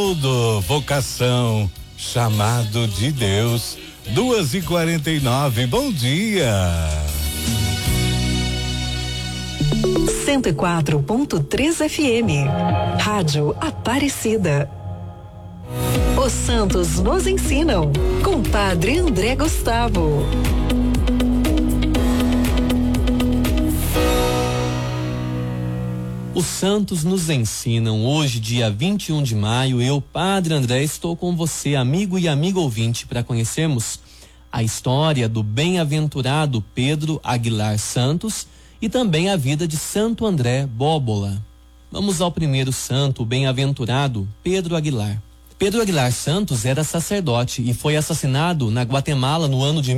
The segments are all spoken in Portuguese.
tudo, vocação, chamado de Deus. 2h49, bom dia. 104.3 FM, Rádio Aparecida. Os santos nos ensinam, com Padre André Gustavo. Os santos nos ensinam. Hoje, dia 21 de maio, eu, Padre André, estou com você, amigo e amigo ouvinte, para conhecermos a história do bem-aventurado Pedro Aguilar Santos e também a vida de Santo André Bóbola. Vamos ao primeiro santo, o bem-aventurado Pedro Aguilar. Pedro Aguilar Santos era sacerdote e foi assassinado na Guatemala no ano de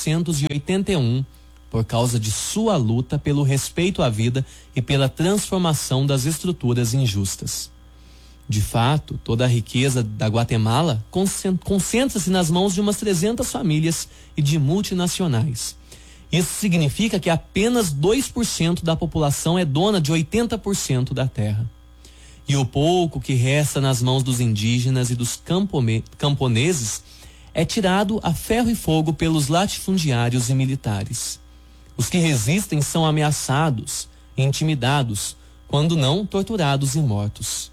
1981 por causa de sua luta pelo respeito à vida e pela transformação das estruturas injustas. De fato, toda a riqueza da Guatemala concentra-se nas mãos de umas 300 famílias e de multinacionais. Isso significa que apenas 2% da população é dona de 80% da terra. E o pouco que resta nas mãos dos indígenas e dos camponeses é tirado a ferro e fogo pelos latifundiários e militares. Os que resistem são ameaçados, intimidados, quando não torturados e mortos.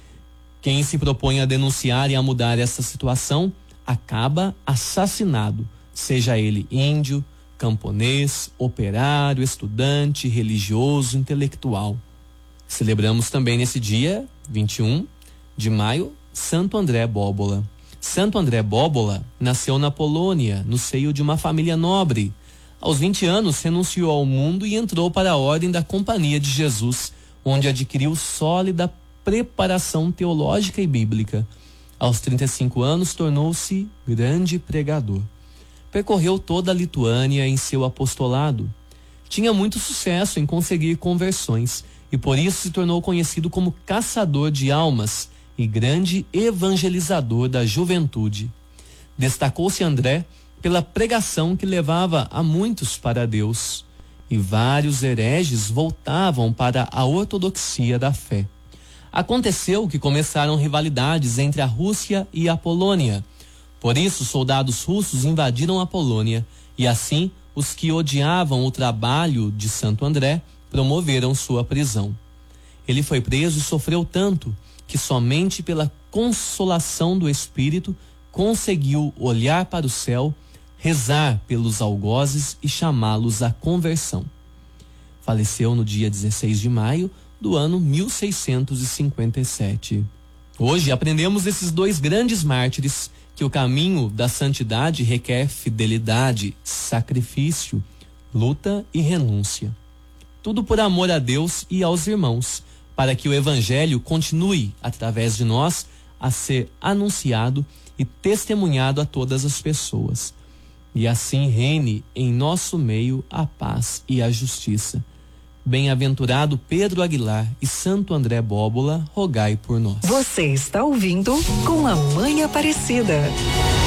Quem se propõe a denunciar e a mudar essa situação acaba assassinado, seja ele índio, camponês, operário, estudante, religioso, intelectual. Celebramos também nesse dia, 21 de maio, Santo André Bóbola. Santo André Bóbola nasceu na Polônia, no seio de uma família nobre. Aos 20 anos, renunciou ao mundo e entrou para a Ordem da Companhia de Jesus, onde adquiriu sólida preparação teológica e bíblica. Aos 35 anos, tornou-se grande pregador. Percorreu toda a Lituânia em seu apostolado. Tinha muito sucesso em conseguir conversões e por isso se tornou conhecido como caçador de almas e grande evangelizador da juventude. Destacou-se André pela pregação que levava a muitos para Deus, e vários hereges voltavam para a ortodoxia da fé. Aconteceu que começaram rivalidades entre a Rússia e a Polônia. Por isso, soldados russos invadiram a Polônia, e assim, os que odiavam o trabalho de Santo André promoveram sua prisão. Ele foi preso e sofreu tanto que somente pela consolação do Espírito conseguiu olhar para o céu, rezar pelos algozes e chamá-los à conversão. Faleceu no dia 16 de maio do ano 1657. Hoje aprendemos desses dois grandes mártires que o caminho da santidade requer fidelidade, sacrifício, luta e renúncia. Tudo por amor a Deus e aos irmãos, para que o Evangelho continue, através de nós, a ser anunciado e testemunhado a todas as pessoas. E assim reine em nosso meio a paz e a justiça. Bem-aventurado Pedro Aguilar e Santo André Bóbola, rogai por nós. Você está ouvindo Com a Mãe Aparecida.